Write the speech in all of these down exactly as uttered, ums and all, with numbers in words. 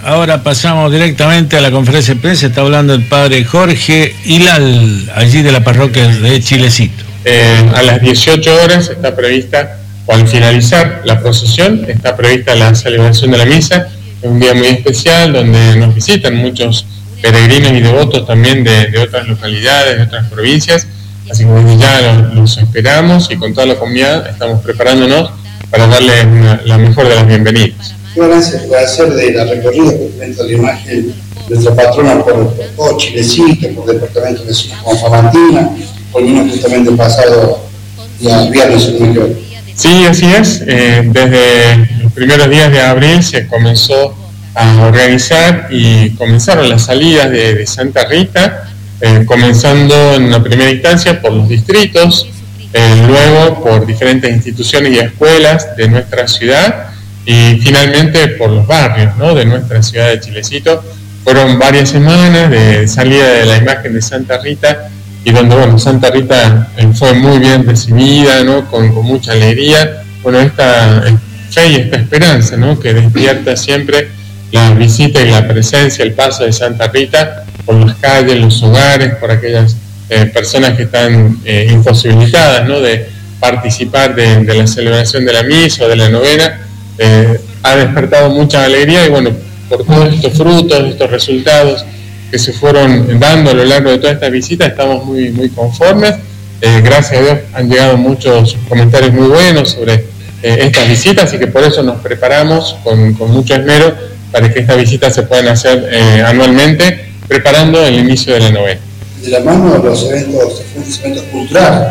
ahora pasamos directamente a la conferencia de prensa. Está hablando el padre Jorge Hilal, allí de la parroquia de Chilecito. Eh, a las dieciocho horas está prevista, o al finalizar la procesión, está prevista la celebración de la misa. Es un día muy especial donde nos visitan muchos peregrinos y devotos también de, de otras localidades, de otras provincias. Así que desde ya los, los esperamos y con toda la comunidad estamos preparándonos para darles una, la mejor de las bienvenidas. ¿Qué balance puede hacer de la recorrida que presenta la imagen de nuestra patrona por, por todo Chilecito, por departamentos vecinos como Famatina, por lo menos justamente el pasado día viernes? Sí, así es. Eh, desde los primeros días de abril se comenzó a organizar y comenzaron las salidas de, de Santa Rita, eh, comenzando en una primera instancia por los distritos, eh, luego por diferentes instituciones y escuelas de nuestra ciudad y finalmente por los barrios, ¿no?, de nuestra ciudad de Chilecito. Fueron varias semanas de salida de la imagen de Santa Rita y donde, bueno, Santa Rita eh, fue muy bien recibida, ¿no?, con, con mucha alegría. Bueno, esta fe y esta esperanza, ¿no?, que despierta siempre la visita y la presencia, el paso de Santa Rita por las calles, los hogares, por aquellas eh, personas que están eh, imposibilitadas, ¿no?, de participar de, de la celebración de la misa o de la novena. Eh, ha despertado mucha alegría y bueno, por todos estos frutos, estos resultados que se fueron dando a lo largo de toda esta visita, estamos muy, muy conformes. Eh, gracias a Dios han llegado muchos comentarios muy buenos sobre eh, estas visitas, y que por eso nos preparamos con, con mucho esmero para que estas visitas se puedan hacer eh, anualmente, preparando el inicio de la novena. De la mano de los eventos, los eventos culturales.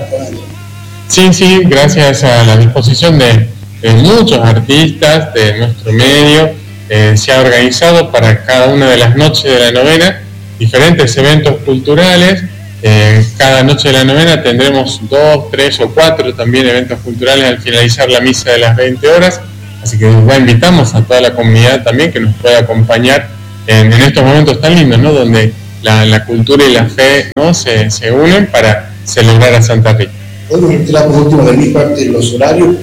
Sí, sí, gracias a la disposición de, de muchos artistas de nuestro medio, eh, se ha organizado para cada una de las noches de la novena diferentes eventos culturales. Eh, cada noche de la novena tendremos dos, tres o cuatro también eventos culturales al finalizar la misa de las veinte horas. Así que ya invitamos a toda la comunidad también que nos pueda acompañar en, en estos momentos tan lindos, ¿no?, donde la, la cultura y la fe, ¿no?, se, se unen para celebrar a Santa Rita. ¿Podemos retirar por último de mi parte los horarios?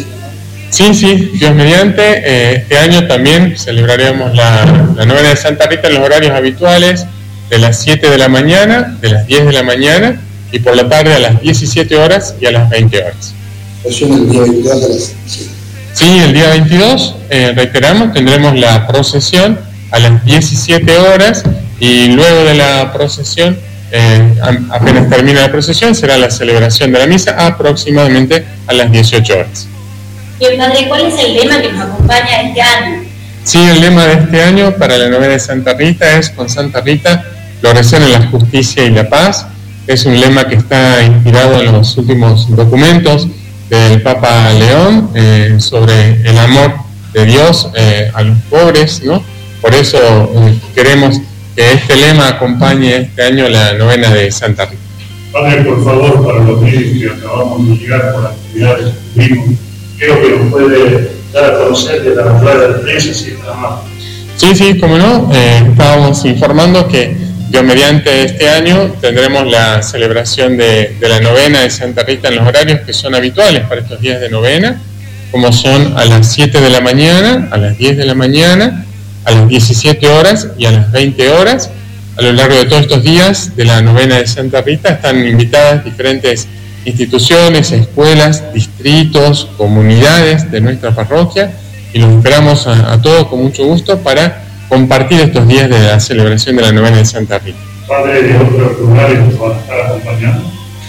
Sí, sí, Dios mediante. Eh, este año también celebraremos la, la novena de Santa Rita en los horarios habituales, de las siete de la mañana, de las diez de la mañana y por la tarde a las diecisiete horas y a las veinte horas. Eso es el día veintidós de las siete. Sí, el día veintidós, eh, reiteramos, tendremos la procesión a las diecisiete horas y luego de la procesión, eh, apenas termina la procesión, será la celebración de la misa aproximadamente a las dieciocho horas. Bien, padre, ¿cuál es el lema que nos acompaña este año? Sí, el lema de este año para la novena de Santa Rita es: con Santa Rita, florecer en la justicia y la paz. Es un lema que está inspirado en los últimos documentos del Papa León eh, sobre el amor de Dios eh, a los pobres, ¿no? Por eso eh, queremos que este lema acompañe este año la novena de Santa Rita. Padre, por favor, para los medios que acabamos de llegar por actividades que tuvimos, creo que nos puede dar a conocer de la rueda de prensa, si está más. Sí, sí, como no, eh, estábamos informando que Dios mediante este año tendremos la celebración de, de la novena de Santa Rita en los horarios que son habituales para estos días de novena, como son a las siete de la mañana, a las diez de la mañana, a las diecisiete horas y a las veinte horas. A lo largo de todos estos días de la novena de Santa Rita están invitadas diferentes instituciones, escuelas, distritos, comunidades de nuestra parroquia, y los esperamos a, a todos con mucho gusto para compartir estos días de la celebración de la novena de Santa Rita. ¿Padre de otros lugares nos van a estar acompañando?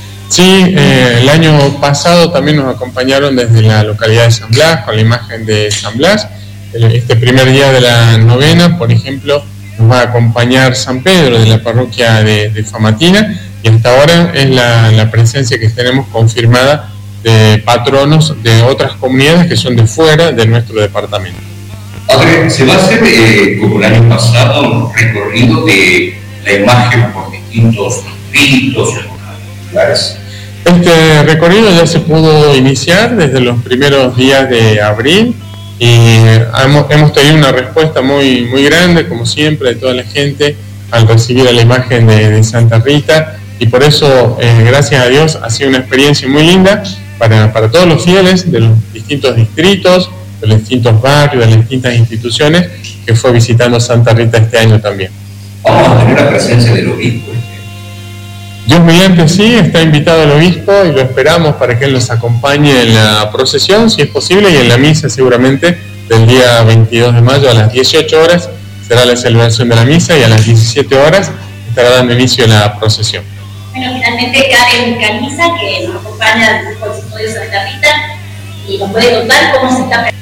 Sí, eh, el año pasado también nos acompañaron desde la localidad de San Blas, con la imagen de San Blas. Este primer día de la novena, por ejemplo, nos va a acompañar San Pedro de la parroquia de, de Famatina, y hasta ahora es la, la presencia que tenemos confirmada de patronos de otras comunidades que son de fuera de nuestro departamento. Padre, ¿se va a hacer, eh, como el año pasado, un recorrido de la imagen por distintos distritos y lugares? Este recorrido ya se pudo iniciar desde los primeros días de abril y hemos, hemos tenido una respuesta muy, muy grande, como siempre, de toda la gente al recibir a la imagen de, de Santa Rita, y por eso, eh, gracias a Dios, ha sido una experiencia muy linda para, para todos los fieles de los distintos distritos, de los distintos barrios, de las distintas instituciones, que fue visitando Santa Rita este año también. Vamos a tener la presencia del obispo. Dios mediante, sí, está invitado el obispo y lo esperamos para que él nos acompañe en la procesión, si es posible, y en la misa seguramente del día veintidós de mayo a las dieciocho horas será la celebración de la misa y a las diecisiete horas estará dando inicio a la procesión. Bueno, finalmente Karen Caniza, que nos acompaña del Grupo de Estudios Santa Rita, y nos puede contar cómo se está.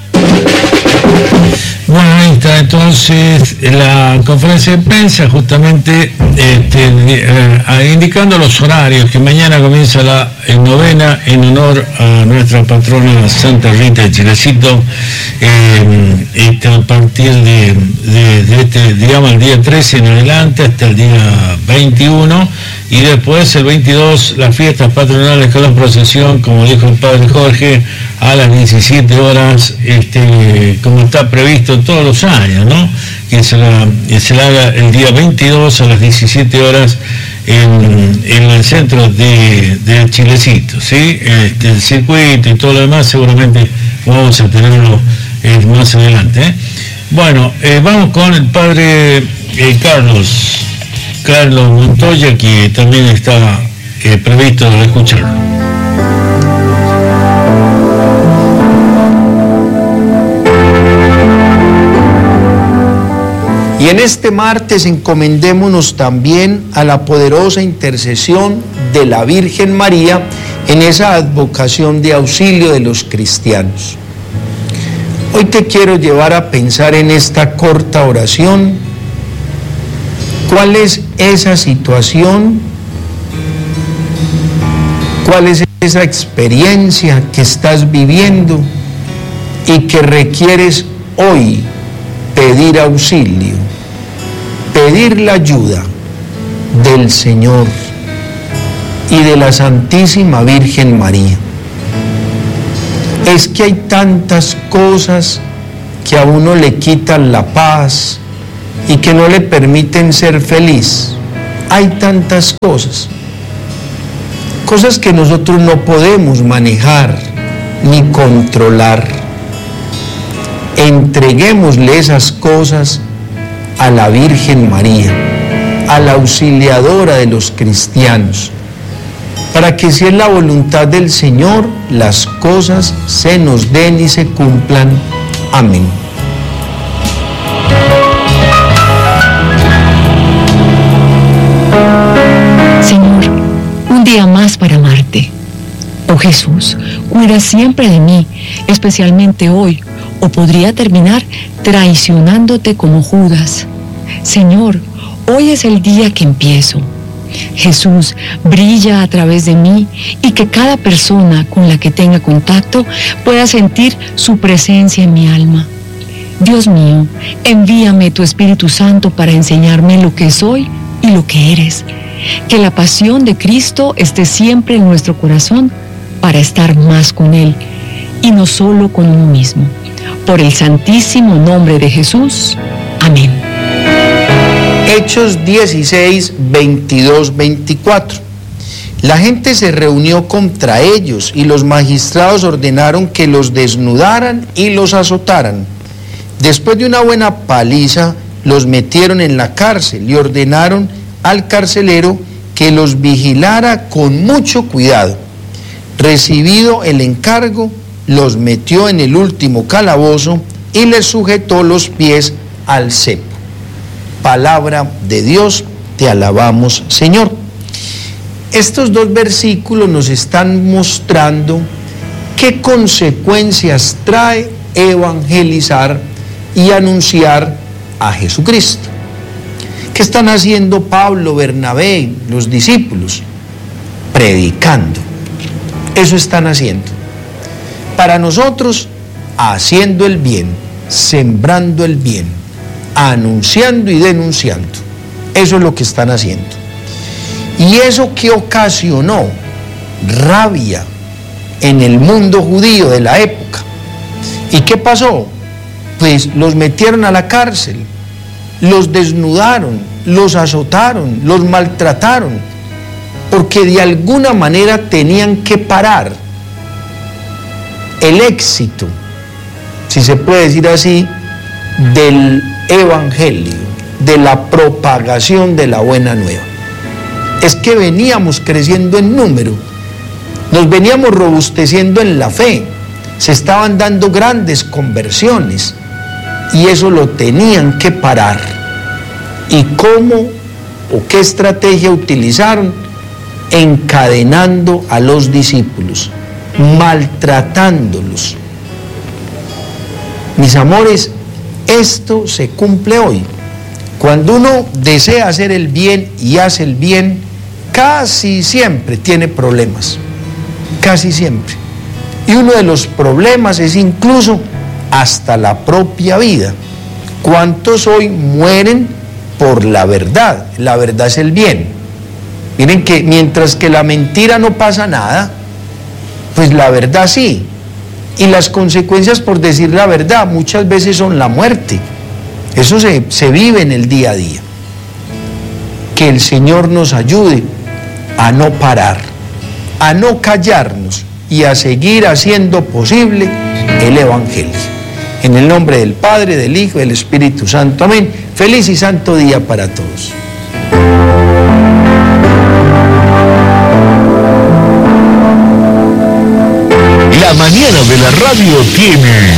Bueno, ahí está entonces la conferencia de prensa, justamente este, eh, indicando los horarios, que mañana comienza la novena en honor a nuestra patrona Santa Rita de Chilecito, eh, este, a partir de, de, de este, digamos, el día trece en adelante hasta el día veintiuno, y después el veintidós las fiestas patronales con la procesión, como dijo el padre Jorge, a las diecisiete horas, este, como está previsto todos los años, ¿no? Que se la, que se la haga el día veintidós a las diecisiete horas en, en el centro de, de Chilecito, ¿sí? Este, el circuito y todo lo demás seguramente vamos a tenerlo eh, más adelante, ¿eh? Bueno, eh, vamos con el padre eh, Carlos, Carlos Montoya, que también está eh, previsto escucharlo. Y en este martes encomendémonos también a la poderosa intercesión de la Virgen María en esa advocación de auxilio de los cristianos. Hoy te quiero llevar a pensar en esta corta oración, ¿cuál es esa situación? ¿Cuál es esa experiencia que estás viviendo y que requieres hoy pedir auxilio, pedir la ayuda del Señor y de la Santísima Virgen María? Es que hay tantas cosas que a uno le quitan la paz y que no le permiten ser feliz. Hay tantas cosas, cosas que nosotros no podemos manejar ni controlar. Entreguémosle esas cosas a la Virgen María, a la auxiliadora de los cristianos, para que, si es la voluntad del Señor, las cosas se nos den y se cumplan. Amén. Señor, un día más para amarte. Oh Jesús, cuida siempre de mí, especialmente hoy, o podría terminar traicionándote como Judas. Señor, hoy es el día que empiezo. Jesús, brilla a través de mí y que cada persona con la que tenga contacto pueda sentir su presencia en mi alma. Dios mío, envíame tu Espíritu Santo para enseñarme lo que soy y lo que eres. Que la pasión de Cristo esté siempre en nuestro corazón para estar más con Él y no solo con uno mismo. Por el santísimo nombre de Jesús. Amén. Hechos dieciséis, veintidós, veinticuatro. La gente se reunió contra ellos y los magistrados ordenaron que los desnudaran y los azotaran. Después de una buena paliza, los metieron en la cárcel y ordenaron al carcelero que los vigilara con mucho cuidado. Recibido el encargo, los metió en el último calabozo y les sujetó los pies al cepo. Palabra de Dios, te alabamos, Señor. Estos dos versículos nos están mostrando qué consecuencias trae evangelizar y anunciar a Jesucristo. ¿Qué están haciendo Pablo, Bernabé, los discípulos? Predicando. Eso están haciendo. Para nosotros, haciendo el bien, sembrando el bien, anunciando y denunciando. Eso es lo que están haciendo. Y eso que ocasionó rabia en el mundo judío de la época. ¿Y qué pasó? Pues los metieron a la cárcel, los desnudaron, los azotaron, los maltrataron, porque de alguna manera tenían que parar el éxito si se puede decir así, del evangelio, de la propagación de la buena nueva. Es que veníamos creciendo en número, nos veníamos robusteciendo en la fe, se estaban dando grandes conversiones y eso lo tenían que parar. ¿Y cómo o qué estrategia utilizaron? Encadenando a los discípulos, maltratándolos. Mis amores, esto se cumple hoy. Cuando uno desea hacer el bien y hace el bien, casi siempre tiene problemas, casi siempre. Y uno de los problemas es incluso hasta la propia vida. ¿Cuántos hoy mueren por la verdad? La verdad es el bien. Miren que mientras que la mentira no pasa nada, pues la verdad sí. Y las consecuencias por decir la verdad muchas veces son la muerte. Eso se, se vive en el día a día. Que el Señor nos ayude a no parar, a no callarnos y a seguir haciendo posible el Evangelio. En el nombre del Padre, del Hijo y del Espíritu Santo. Amén. Feliz y santo día para todos. La mañana de la radio tiene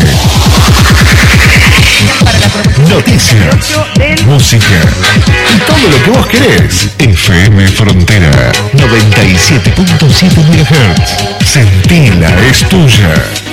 noticias, música y todo lo que vos querés. F M Frontera noventa y siete punto siete megahertz. Sentila, es tuya.